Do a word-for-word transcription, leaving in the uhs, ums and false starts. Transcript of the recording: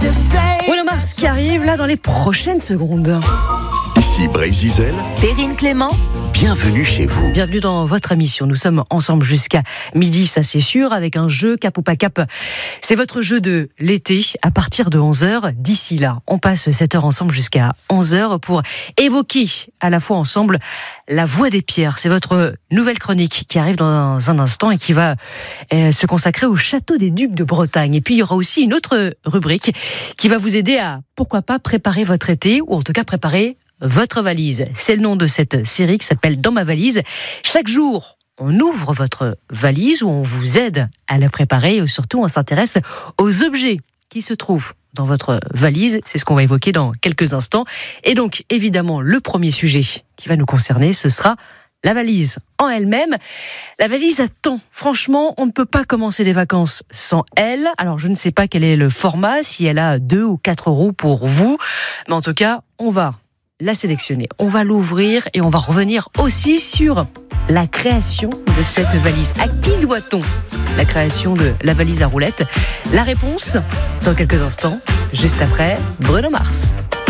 Bruno Mars qui arrive là dans les prochaines secondes. Ici Brézizel, Perrine Clément, bienvenue chez vous. Bienvenue dans votre émission. Nous sommes ensemble jusqu'à midi, ça c'est sûr, avec un jeu Cap ou pas Cap. C'est votre jeu de l'été à partir de onze heures. D'ici là, on passe cette heure ensemble jusqu'à onze heures pour évoquer à la fois ensemble la voix des pierres. C'est votre nouvelle chronique qui arrive dans un instant et qui va euh, se consacrer au château des Ducs de Bretagne. Et puis il y aura aussi une autre rubrique qui va vous aider à, pourquoi pas, préparer votre été, ou en tout cas préparer votre valise. C'est le nom de cette série qui s'appelle Dans ma valise. Chaque jour, on ouvre votre valise ou on vous aide à la préparer et surtout on s'intéresse aux objets qui se trouvent dans votre valise. C'est ce qu'on va évoquer dans quelques instants. Et donc, évidemment, le premier sujet qui va nous concerner, ce sera la valise en elle-même. La valise a temps. Franchement, on ne peut pas commencer les vacances sans elle. Alors, je ne sais pas quel est le format, si elle a deux ou quatre roues pour vous. Mais en tout cas, on va la sélectionner. On va l'ouvrir et on va revenir aussi sur la création de cette valise. À qui doit-on la création de la valise à roulettes? La réponse dans quelques instants, juste après Bruno Mars.